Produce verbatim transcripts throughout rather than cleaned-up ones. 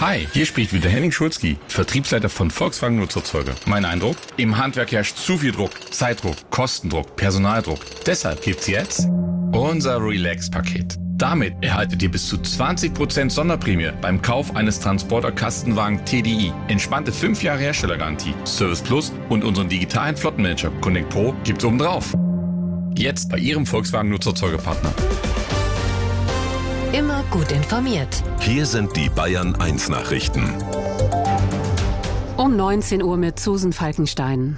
Hi, hier spricht wieder Henning Schulzki, Vertriebsleiter von Volkswagen Nutzfahrzeuge. Mein Eindruck? Im Handwerk herrscht zu viel Druck, Zeitdruck, Kostendruck, Personaldruck. Deshalb gibt's jetzt unser Relax-Paket. Damit erhaltet ihr bis zu zwanzig Prozent Sonderprämie beim Kauf eines Transporter-Kastenwagen T D I. Entspannte fünf Jahre Herstellergarantie, Service Plus und unseren digitalen Flottenmanager Connect Pro gibt's obendrauf. Jetzt bei Ihrem Volkswagen Nutzfahrzeuge-Partner. Immer gut informiert. Hier sind die Bayern eins Nachrichten. Um neunzehn Uhr mit Susan Falkenstein.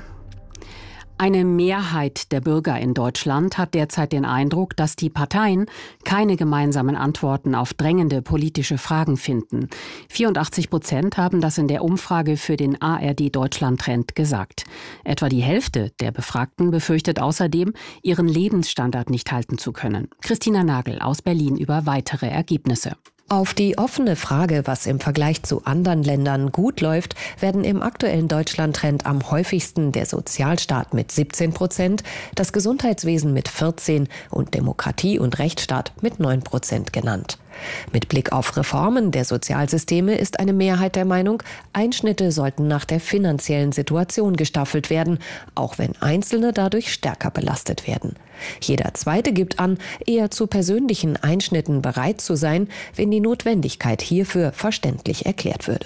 Eine Mehrheit der Bürger in Deutschland hat derzeit den Eindruck, dass die Parteien keine gemeinsamen Antworten auf drängende politische Fragen finden. vierundachtzig Prozent haben das in der Umfrage für den A R D Deutschland Trend gesagt. Etwa die Hälfte der Befragten befürchtet außerdem, ihren Lebensstandard nicht halten zu können. Christina Nagel aus Berlin über weitere Ergebnisse. Auf die offene Frage, was im Vergleich zu anderen Ländern gut läuft, werden im aktuellen Deutschland-Trend am häufigsten der Sozialstaat mit siebzehn Prozent, das Gesundheitswesen mit vierzehn und Demokratie und Rechtsstaat mit neun Prozent genannt. Mit Blick auf Reformen der Sozialsysteme ist eine Mehrheit der Meinung, Einschnitte sollten nach der finanziellen Situation gestaffelt werden, auch wenn Einzelne dadurch stärker belastet werden. Jeder Zweite gibt an, eher zu persönlichen Einschnitten bereit zu sein, wenn die Notwendigkeit hierfür verständlich erklärt würde.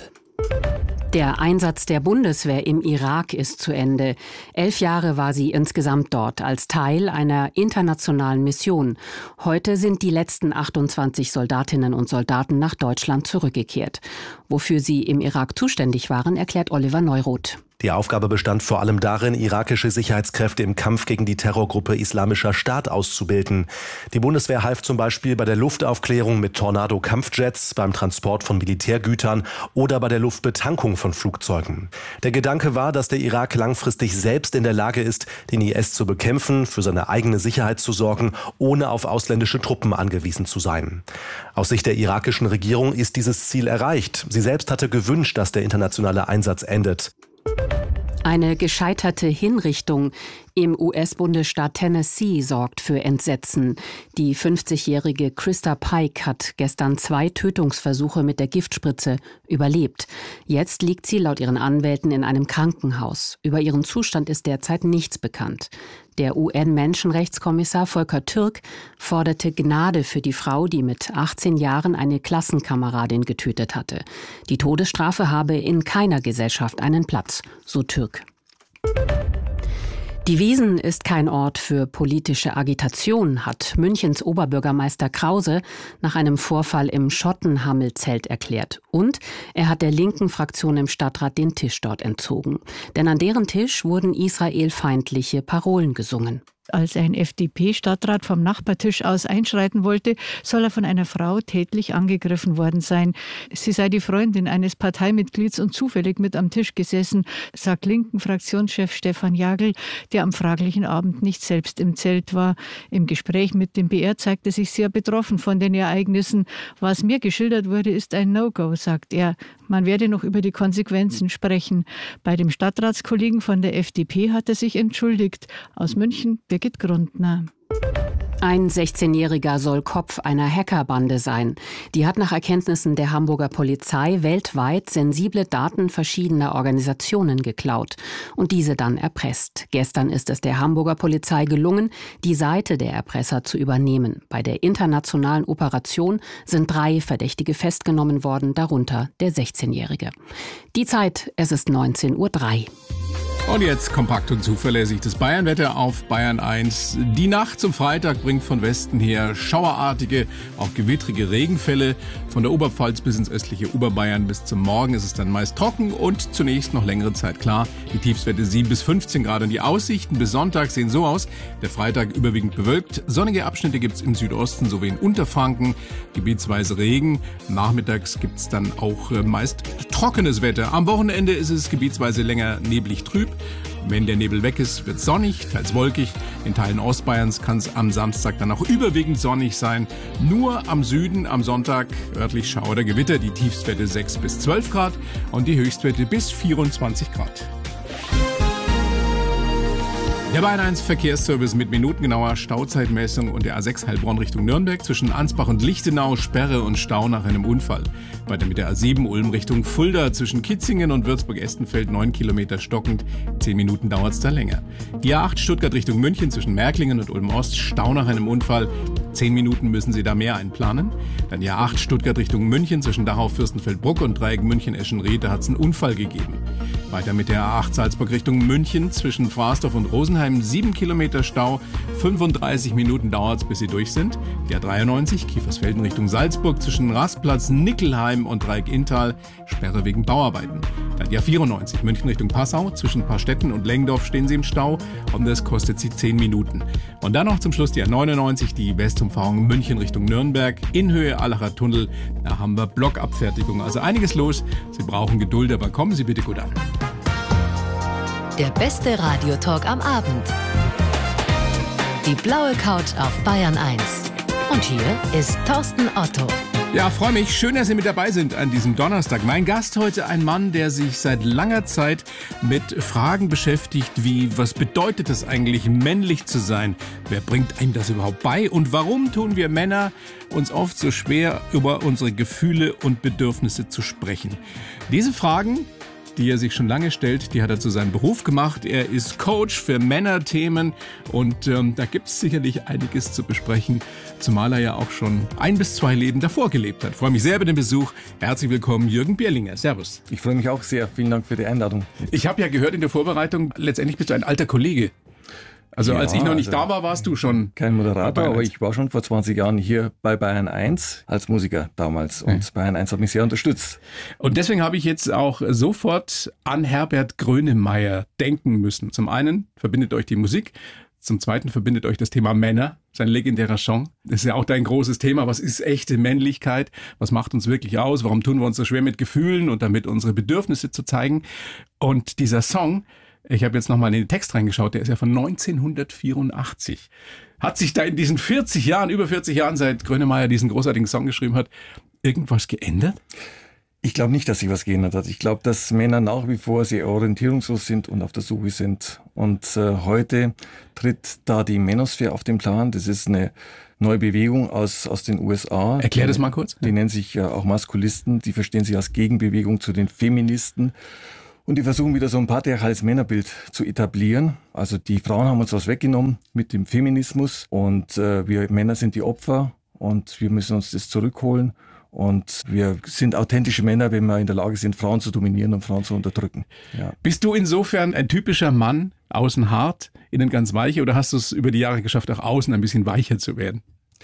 Der Einsatz der Bundeswehr im Irak ist zu Ende. Elf Jahre war sie insgesamt dort als Teil einer internationalen Mission. Heute sind die letzten achtundzwanzig Soldatinnen und Soldaten nach Deutschland zurückgekehrt. Wofür sie im Irak zuständig waren, erklärt Oliver Neuroth. Die Aufgabe bestand vor allem darin, irakische Sicherheitskräfte im Kampf gegen die Terrorgruppe Islamischer Staat auszubilden. Die Bundeswehr half zum Beispiel bei der Luftaufklärung mit Tornado-Kampfjets, beim Transport von Militärgütern oder bei der Luftbetankung von Flugzeugen. Der Gedanke war, dass der Irak langfristig selbst in der Lage ist, den I S zu bekämpfen, für seine eigene Sicherheit zu sorgen, ohne auf ausländische Truppen angewiesen zu sein. Aus Sicht der irakischen Regierung ist dieses Ziel erreicht. Sie selbst hatte gewünscht, dass der internationale Einsatz endet. Eine gescheiterte Hinrichtung im U S-Bundesstaat Tennessee sorgt für Entsetzen. Die fünfzigjährige Krista Pike hat gestern zwei Tötungsversuche mit der Giftspritze überlebt. Jetzt liegt sie laut ihren Anwälten in einem Krankenhaus. Über ihren Zustand ist derzeit nichts bekannt. Der U N-Menschenrechtskommissar Volker Türk forderte Gnade für die Frau, die mit achtzehn Jahren eine Klassenkameradin getötet hatte. Die Todesstrafe habe in keiner Gesellschaft einen Platz, so Türk. Die Wiesn ist kein Ort für politische Agitation, hat Münchens Oberbürgermeister Krause nach einem Vorfall im Schottenhamel-Zelt erklärt. Und er hat der linken Fraktion im Stadtrat den Tisch dort entzogen. Denn an deren Tisch wurden israelfeindliche Parolen gesungen. Als ein F D P-Stadtrat vom Nachbartisch aus einschreiten wollte, soll er von einer Frau tätlich angegriffen worden sein. Sie sei die Freundin eines Parteimitglieds und zufällig mit am Tisch gesessen, sagt linken Fraktionschef Stefan Jagl, der am fraglichen Abend nicht selbst im Zelt war. Im Gespräch mit dem B R zeigte sich sehr betroffen von den Ereignissen. Was mir geschildert wurde, ist ein No-Go, sagt er. Man werde noch über die Konsequenzen sprechen. Bei dem Stadtratskollegen von der F D P hat er sich entschuldigt. Aus München, Birgit Grundner. Ein sechzehnjähriger soll Kopf einer Hackerbande sein. Die hat nach Erkenntnissen der Hamburger Polizei weltweit sensible Daten verschiedener Organisationen geklaut und diese dann erpresst. Gestern ist es der Hamburger Polizei gelungen, die Seite der Erpresser zu übernehmen. Bei der internationalen Operation sind drei Verdächtige festgenommen worden, darunter der sechzehnjährige. Die Zeit, es ist neunzehn Uhr drei. Und jetzt kompakt und zuverlässig das Bayernwetter auf Bayern eins. Die Nacht zum Freitag bringt von Westen her schauerartige, auch gewittrige Regenfälle. Von der Oberpfalz bis ins östliche Oberbayern bis zum Morgen ist es dann meist trocken und zunächst noch längere Zeit klar. Die Tiefstwerte sieben bis fünfzehn Grad. Und die Aussichten bis Sonntag sehen so aus. Der Freitag überwiegend bewölkt. Sonnige Abschnitte gibt's im Südosten sowie in Unterfranken. Gebietsweise Regen. Nachmittags gibt's dann auch meist trockenes Wetter. Am Wochenende ist es gebietsweise länger neblig trüb. Wenn der Nebel weg ist, wird es sonnig, teils wolkig. In Teilen Ostbayerns kann es am Samstag dann auch überwiegend sonnig sein. Nur am Süden am Sonntag örtlich Schauer oder Gewitter. Die Tiefstwerte sechs bis zwölf Grad und die Höchstwerte bis vierundzwanzig Grad. Der Bayern eins Verkehrsservice mit minutengenauer Stauzeitmessung und der A sechs Heilbronn Richtung Nürnberg zwischen Ansbach und Lichtenau, Sperre und Stau nach einem Unfall. Weiter mit der A sieben Ulm Richtung Fulda zwischen Kitzingen und Würzburg-Estenfeld neun Kilometer stockend. zehn Minuten dauert es da länger. Die A acht Stuttgart Richtung München zwischen Märklingen und Ulm-Ost, Stau nach einem Unfall. zehn Minuten müssen Sie da mehr einplanen. Dann die A acht Stuttgart Richtung München zwischen Dachau, Fürstenfeldbruck und Dreieck München-Eschenried, da hat es einen Unfall gegeben. Weiter mit der A acht Salzburg Richtung München zwischen Frasdorf und Rosenheim, sieben Kilometer Stau, fünfunddreißig Minuten dauert es, bis Sie durch sind. Die A dreiundneunzig Kiefersfelden Richtung Salzburg zwischen Rastplatz, Nickelheim und Dreieck Inntal, Sperre wegen Bauarbeiten. Dann die A vierundneunzig München Richtung Passau, zwischen Paarstetten und Lengdorf stehen Sie im Stau und das kostet Sie zehn Minuten. Und dann noch zum Schluss die A neunundneunzig, die Westumfahrung München Richtung Nürnberg, in Höhe Allacher Tunnel, da haben wir Blockabfertigung. Also einiges los, Sie brauchen Geduld, aber kommen Sie bitte gut an. Der beste Radiotalk am Abend. Die blaue Couch auf Bayern eins. Und hier ist Thorsten Otto. Ja, freue mich. Schön, dass Sie mit dabei sind an diesem Donnerstag. Mein Gast heute ein Mann, der sich seit langer Zeit mit Fragen beschäftigt, wie, was bedeutet es eigentlich, männlich zu sein? Wer bringt einem das überhaupt bei? Und warum tun wir Männer uns oft so schwer, über unsere Gefühle und Bedürfnisse zu sprechen? Diese Fragen, die er sich schon lange stellt, die hat er zu seinem Beruf gemacht. Er ist Coach für Männerthemen und ähm, da gibt es sicherlich einiges zu besprechen, zumal er ja auch schon ein bis zwei Leben davor gelebt hat. Ich freue mich sehr über den Besuch. Herzlich willkommen, Jürgen Bierlinger. Servus. Ich freue mich auch sehr. Vielen Dank für die Einladung. Ich habe ja gehört in der Vorbereitung, letztendlich bist du ein alter Kollege. Also ja, als ich noch nicht also da war, warst du schon kein Moderator, aber ich war schon vor zwanzig Jahren hier bei Bayern eins als Musiker damals und ja. Bayern eins hat mich sehr unterstützt. Und deswegen habe ich jetzt auch sofort an Herbert Grönemeyer denken müssen. Zum einen verbindet euch die Musik, zum zweiten verbindet euch das Thema Männer, sein legendärer Song. Das ist ja auch dein großes Thema. Was ist echte Männlichkeit? Was macht uns wirklich aus? Warum tun wir uns so schwer mit Gefühlen und damit unsere Bedürfnisse zu zeigen? Und dieser Song, ich habe jetzt nochmal in den Text reingeschaut, der ist ja von neunzehnhundertvierundachtzig. Hat sich da in diesen vierzig Jahren, über vierzig Jahren, seit Grönemeyer diesen großartigen Song geschrieben hat, irgendwas geändert? Ich glaube nicht, dass sich was geändert hat. Ich glaube, dass Männer nach wie vor sehr orientierungslos sind und auf der Suche sind. Und äh, heute tritt da die Manosphere auf den Plan. Das ist eine neue Bewegung aus, aus den U S A. Erklär das mal kurz. Die nennen sich ja auch Maskulisten. Die verstehen sich als Gegenbewegung zu den Feministen. Und die versuchen wieder so ein patriarchales Männerbild zu etablieren. Also die Frauen haben uns was weggenommen mit dem Feminismus und äh, wir Männer sind die Opfer und wir müssen uns das zurückholen. Und wir sind authentische Männer, wenn wir in der Lage sind, Frauen zu dominieren und Frauen zu unterdrücken. Ja. Bist du insofern ein typischer Mann, außen hart, innen ganz weich, oder hast du es über die Jahre geschafft, auch außen ein bisschen weicher zu werden?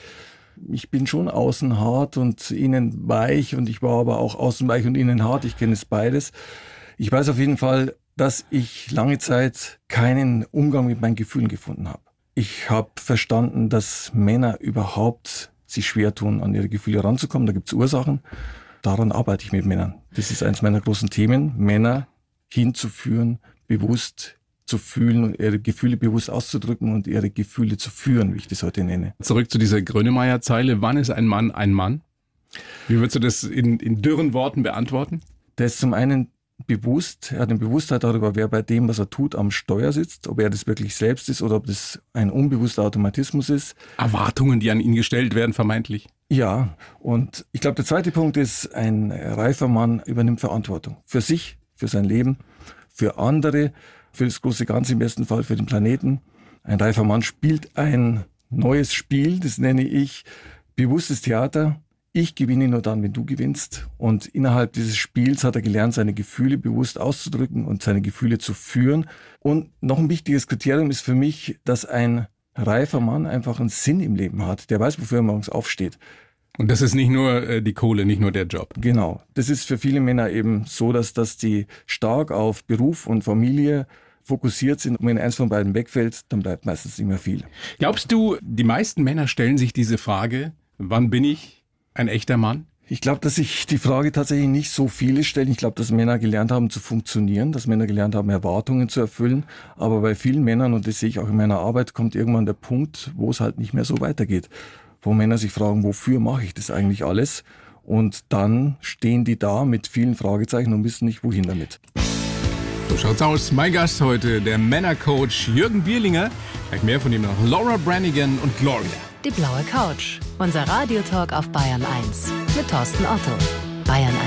Ich bin schon außen hart und innen weich und ich war aber auch außen weich und innen hart. Ich kenne es beides. Ich weiß auf jeden Fall, dass ich lange Zeit keinen Umgang mit meinen Gefühlen gefunden habe. Ich habe verstanden, dass Männer überhaupt sich schwer tun, an ihre Gefühle ranzukommen. Da gibt es Ursachen. Daran arbeite ich mit Männern. Das ist eines meiner großen Themen, Männer hinzuführen, bewusst zu fühlen und ihre Gefühle bewusst auszudrücken und ihre Gefühle zu führen, wie ich das heute nenne. Zurück zu dieser Grönemeyer-Zeile. Wann ist ein Mann ein Mann? Wie würdest du das in, in dürren Worten beantworten? Der ist zum einen bewusst, er hat eine Bewusstheit darüber, wer bei dem, was er tut, am Steuer sitzt, ob er das wirklich selbst ist oder ob das ein unbewusster Automatismus ist. Erwartungen, die an ihn gestellt werden, vermeintlich. Ja, und ich glaube, der zweite Punkt ist, ein reifer Mann übernimmt Verantwortung. Für sich, für sein Leben, für andere, für das große Ganze, im besten Fall für den Planeten. Ein reifer Mann spielt ein neues Spiel, das nenne ich bewusstes Theater. Ich gewinne nur dann, wenn du gewinnst. Und innerhalb dieses Spiels hat er gelernt, seine Gefühle bewusst auszudrücken und seine Gefühle zu führen. Und noch ein wichtiges Kriterium ist für mich, dass ein reifer Mann einfach einen Sinn im Leben hat. Der weiß, wofür er morgens aufsteht. Und das ist nicht nur äh, die Kohle, nicht nur der Job. Genau. Das ist für viele Männer eben so, dass, dass die stark auf Beruf und Familie fokussiert sind. Und wenn eins von beiden wegfällt, dann bleibt meistens nicht mehr viel. Glaubst du, die meisten Männer stellen sich diese Frage, wann bin ich ein echter Mann? Ich glaube, dass sich die Frage tatsächlich nicht so viele stellen. Ich glaube, dass Männer gelernt haben zu funktionieren, dass Männer gelernt haben, Erwartungen zu erfüllen. Aber bei vielen Männern, und das sehe ich auch in meiner Arbeit, kommt irgendwann der Punkt, wo es halt nicht mehr so weitergeht. Wo Männer sich fragen, wofür mache ich das eigentlich alles? Und dann stehen die da mit vielen Fragezeichen und wissen nicht, wohin damit. So schaut's aus. Mein Gast heute, der Männercoach Jürgen Bierlinger. Gleich mehr von ihm noch. Laura Branigan und Gloria. Die blaue Couch. Unser Radiotalk auf Bayern eins mit Thorsten Otto. Bayern